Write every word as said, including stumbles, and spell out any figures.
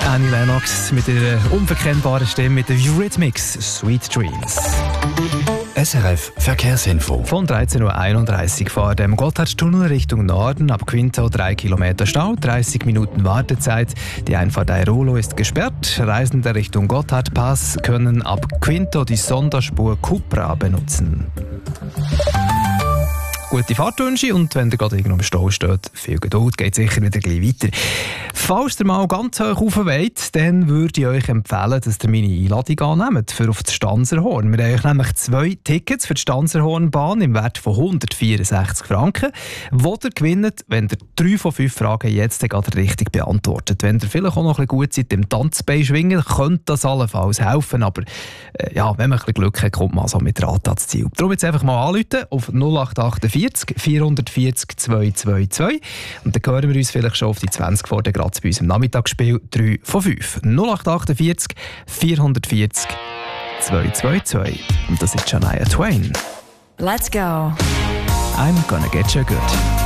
Annie Lennox mit ihrer unverkennbaren Stimme mit den Eurythmics Sweet Dreams. S R F Verkehrsinfo. Von dreizehn Uhr einunddreißig vor dem Gotthardtunnel Richtung Norden, ab Quinto drei Kilometer Stau, dreißig Minuten Wartezeit. Die Einfahrt Airolo ist gesperrt. Reisende Richtung Gotthardpass können ab Quinto die Sonderspur Cupra benutzen. Gute Fahrtwünsche und wenn ihr gerade irgendwo im Stau steht, viel Geduld, geht sicher wieder gleich weiter. Falls ihr mal ganz hoch rauf wollt, dann würde ich euch empfehlen, dass ihr meine Einladung annehmt für auf das Stanserhorn. Wir haben euch nämlich zwei Tickets für die Stanserhornbahn im Wert von hundertvierundsechzig Franken, die ihr gewinnt, wenn ihr drei von fünf Fragen jetzt gerade richtig beantwortet. Wenn ihr vielleicht auch noch ein bisschen gut seid im Tanzbein schwingen, könnte das allenfalls helfen, aber äh, ja, wenn man ein bisschen Glück hat, kommt man so mit Rat ans Ziel. Darum jetzt einfach mal anrufen auf null acht acht vier vierhundertvierzig zweihundertzweiundzwanzig und dann hören wir uns vielleicht schon auf die zwanzig vor der gerade bei uns im Nachmittagsspiel drei von fünf. null acht acht vier vierhundertvierzig zweihundertzweiundzwanzig und das ist Shania Twain. Let's go. I'm gonna get you good.